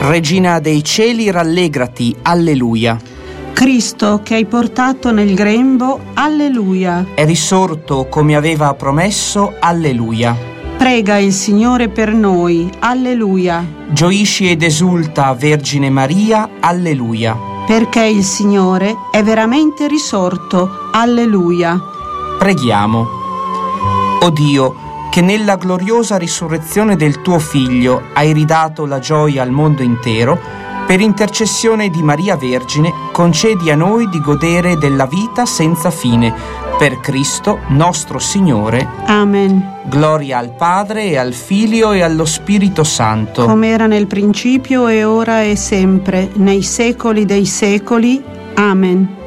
Regina dei cieli, rallegrati, alleluia. Cristo che hai portato nel grembo, alleluia. È risorto come aveva promesso, alleluia. Prega il Signore per noi, alleluia. Gioisci ed esulta, Vergine Maria, alleluia. Perché il Signore è veramente risorto, alleluia. Preghiamo. O Dio, che nella gloriosa risurrezione del tuo Figlio hai ridato la gioia al mondo intero, per intercessione di Maria Vergine, concedi a noi di godere della vita senza fine. Per Cristo nostro Signore. Amen. Gloria al Padre e al Figlio e allo Spirito Santo. Come era nel principio e ora e sempre, nei secoli dei secoli. Amen.